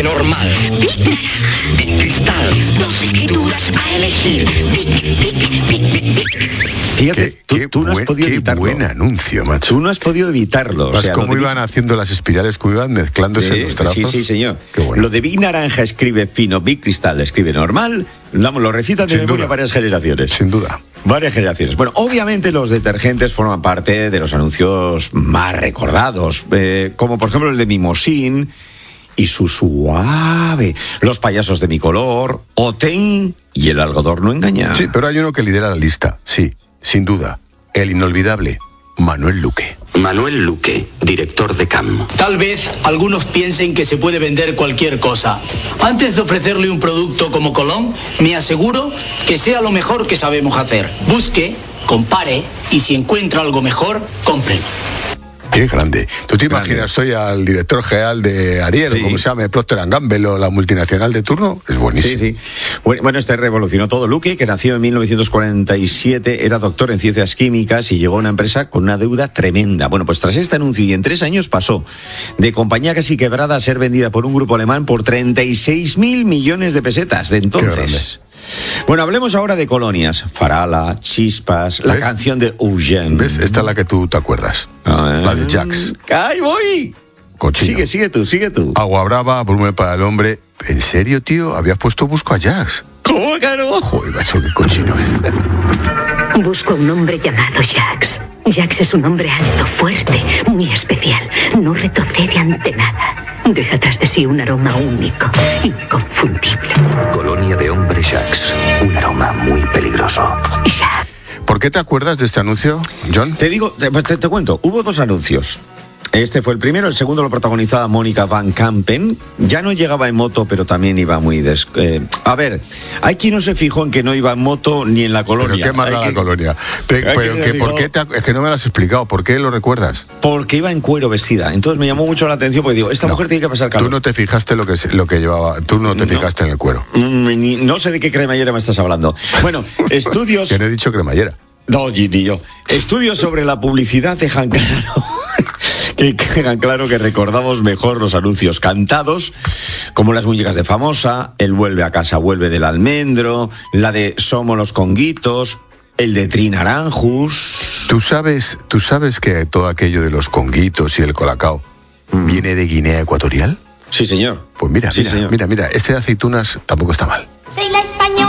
escribe normal. Vic Cristal, 2 escrituras a elegir. Fíjate, tú no has podido evitarlo. Qué buen anuncio, macho. Tú no has podido evitarlo. O sea, cómo iban haciendo las espirales, cómo iban mezclándose los trazos. Sí, señor. Qué bueno. Lo de Vic Naranja escribe fino, Vic Cristal escribe normal, lo recitan de memoria varias generaciones. Sin duda. Varias generaciones. Bueno, obviamente los detergentes forman parte de los anuncios más recordados, como por ejemplo el de Mimosín y su suave, los payasos de mi color, Otén y el algodón no engaña. Sí, pero hay uno que lidera la lista, sí, sin duda, el inolvidable Manuel Luque. Manuel Luque, director de CAM. Tal vez algunos piensen que se puede vender cualquier cosa. Antes de ofrecerle un producto como Colón, me aseguro que sea lo mejor que sabemos hacer. Busque, compare y si encuentra algo mejor, cómprelo. Qué grande. ¿Tú te imaginas hoy al director general de Ariel, o como se llama, Procter & Gamble o la multinacional de turno? Es buenísimo. Sí. Bueno, este revolucionó todo. Luque, que nació en 1947, era doctor en ciencias químicas y llegó a una empresa con una deuda tremenda. Bueno, pues tras este anuncio y en 3 años pasó de compañía casi quebrada a ser vendida por un grupo alemán por 36.000 millones de pesetas de entonces. Bueno, hablemos ahora de colonias. Farala, Chispas, la canción de Eugène. ¿Ves? Esta es la que tú te acuerdas. La de Jax. ¡Ahí voy! Cochino. Sigue tú. Agua brava, Brume para el hombre. ¿En serio, tío? ¿Habías puesto Busco a Jax? ¿Cómo, caro? Joder, macho, qué cochino es. Busco a un hombre llamado Jax. Jax es un hombre alto, fuerte, muy especial. No retrocede ante nada. Deja tras de sí un aroma único, inconfundible. Colonia de hombre Jax. Un aroma muy peligroso. Jax. ¿Por qué te acuerdas de este anuncio, John? Te digo, te cuento. Hubo 2 anuncios. Este fue el primero, el segundo lo protagonizaba Mónica Van Campen. Ya no llegaba en moto, pero también iba muy... A ver, hay quien no se fijó en que no iba en moto ni en la colonia. ¿Pero qué más da la colonia? Es que no me lo has explicado. ¿Por qué lo recuerdas? Porque iba en cuero vestida. Entonces me llamó mucho la atención porque digo, esta mujer tiene que pasar calor. Tú no te fijaste lo que llevaba. Tú no te fijaste en el cuero. No sé de qué cremallera me estás hablando. Bueno, estudios... Que no he dicho cremallera. No, ni yo. Estudios sobre la publicidad dejan claro que recordamos mejor los anuncios cantados, como las muñecas de Famosa, el vuelve a casa, vuelve del almendro, la de Somos los Conguitos, el de Trinaranjus. ¿Tú sabes que todo aquello de los conguitos y el colacao viene de Guinea Ecuatorial? Sí, señor. Pues mira, Sí, señor. mira, este de aceitunas tampoco está mal. Soy la española